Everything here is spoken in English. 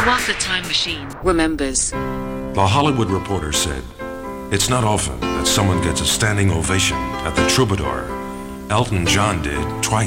what the time machine remembers. The Hollywood Reporter said, "It's not often that someone gets a standing ovation at the Troubadour. Elton John did twice."